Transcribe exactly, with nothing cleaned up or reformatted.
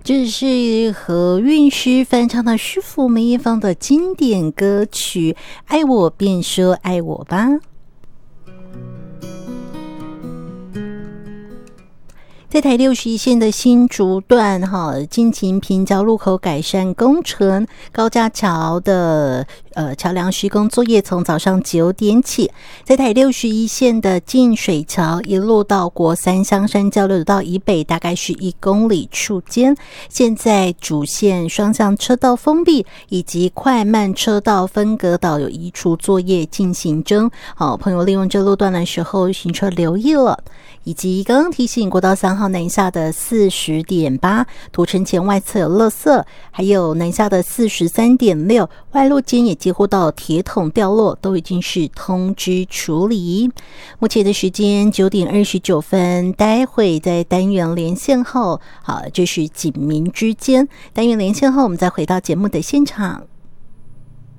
这是何韵诗翻唱的师傅梅艳芳的经典歌曲《爱我便说爱我吧》。在台六十一线的新竹段哈，进行平交路口改善工程，高架桥的呃桥梁施工作业从早上九点起，在台六十一线的进水桥一路到国三香山交流道以北，大概是一公里处间。现在主线双向车道封闭以及快慢车道分隔岛有移除作业进行中。好，朋友利用这路段的时候，行车留意了。以及刚刚提醒国道三号南下的 四十点八 土城前外侧有垃圾，还有南下的 四十三点六 外路间也几乎到铁桶掉落，都已经是通知处理。目前的时间九点二十九分，待会在单元连线后，好，这是警民之间单元连线后，我们再回到节目的现场。